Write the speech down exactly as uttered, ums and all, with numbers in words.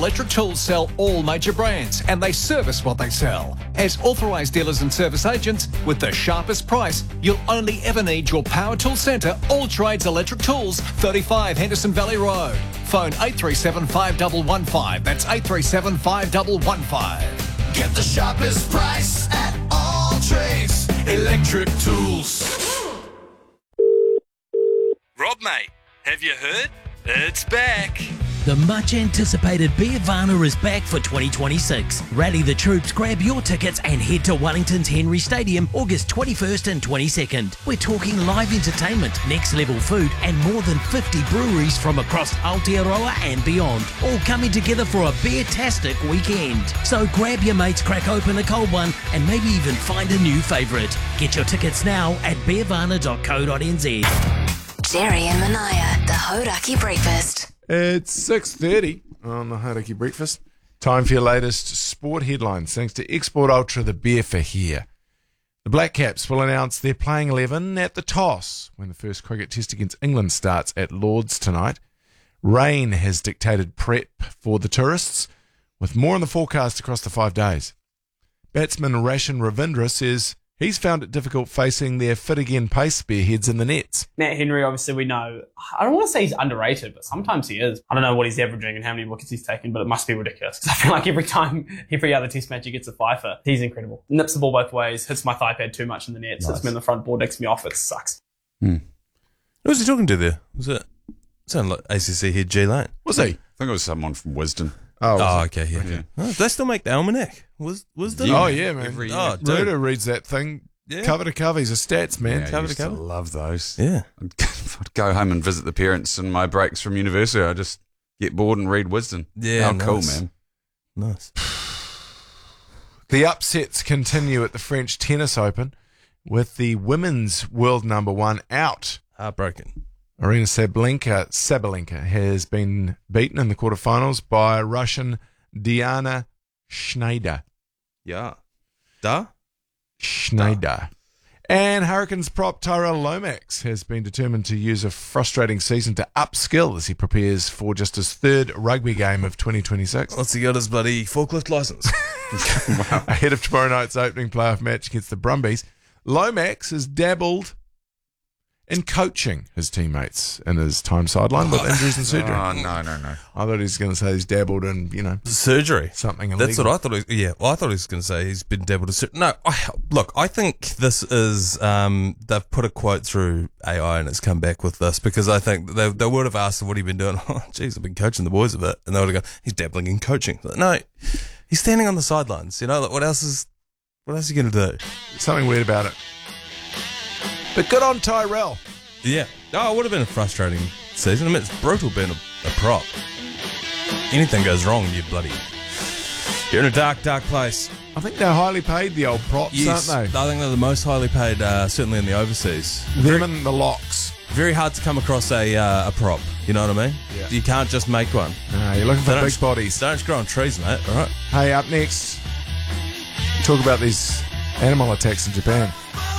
Electric Tools sell all major brands and they service what they sell. As authorised dealers and service agents, with the sharpest price, you'll only ever need your Power Tool Centre, All Trades Electric Tools, thirty-five Henderson Valley Road. Phone eight three seven, five one one five. That's eight three seven, five one one five. Get the sharpest price at All Trades Electric Tools. Rob, mate, have you heard? It's back. The much-anticipated Beervana is back for twenty twenty-six. Rally the troops, grab your tickets and head to Wellington's Henry Stadium August twenty-first and twenty-second. We're talking live entertainment, next-level food and more than fifty breweries from across Aotearoa and beyond, all coming together for a beer-tastic weekend. So grab your mates, crack open a cold one and maybe even find a new favourite. Get your tickets now at beervana dot co dot n z. Jerry and Manaya, the Hodaki Breakfast. It's six thirty on the Hodaki Breakfast. Time for your latest sport headlines, thanks to Export Ultra, the beer for here. The Black Caps will announce their playing eleven at the toss when the first cricket test against England starts at Lord's tonight. Rain has dictated prep for the tourists, with more in the forecast across the five days. Batsman Rashan Ravindra says he's found it difficult facing their fit-again pace spearheads in the nets. Matt Henry, obviously, we know, I don't want to say he's underrated, but sometimes he is. I don't know what he's averaging and how many wickets he's taken, but it must be ridiculous. Because I feel like every time, every other test match he gets a fifer, he's incredible. Nips the ball both ways, hits my thigh pad too much in the nets, nice. Hits me in the front, ball dicks me off, it sucks. Hmm. Who was he talking to there? Was it, sounded like A C C head G Lane. Was he? I think it was someone from Wisdom. Oh, oh okay, yeah. Okay. Oh, they still make the almanac. Was, was the yeah. Oh, yeah, man. Every oh, Ruda reads that thing. Yeah. Cover to cover, he's a stats man. Yeah, cover I used to cover. To love those. Yeah. I'd, I'd go home and visit the parents in my breaks from university. I just get bored and read Wisdom. Yeah, how nice. Cool, man. Nice. The upsets continue at the French Tennis Open with the women's world number one out. Heartbroken. Arina Sabalenka, Sabalenka has been beaten in the quarterfinals by Russian Diana Schneider. Yeah. Da? Schneider. And Hurricanes prop Tyrell Lomax has been determined to use a frustrating season to upskill as he prepares for just his third rugby game of twenty twenty-six. What's he got his bloody forklift licence? Wow. Ahead of tomorrow night's opening playoff match against the Brumbies, Lomax has dabbled in coaching his teammates in his time sideline with injuries and surgery. Oh, no, no, no. I thought he was going to say he's dabbled in, you know, surgery. Something illegal. That's what I thought. He was, yeah, well, I thought he was going to say he's been dabbled in surgery. No, I, look, I think this is, um, they've put a quote through A I and it's come back with this because I think they, they would have asked him what he'd been doing. Oh, geez, I've been coaching the boys a bit. And they would have gone, he's dabbling in coaching. But no, he's standing on the sidelines. You know, like, what else is, what else are you going to do? Something weird about it. But good on Tyrell. Yeah. Oh, it would have been a frustrating season. I mean, it's brutal being a, a prop. Anything goes wrong, you bloody... You're in a dark, dark place. I think they're highly paid, the old props, yes, aren't they? I think they're the most highly paid, uh, certainly in the overseas. Them and the locks. Very hard to come across a uh, a prop, you know what I mean? Yeah. You can't just make one. No, you're looking for They big don't- bodies. Don't grow on trees, mate, all right? Hey, up next, talk about these animal attacks in Japan.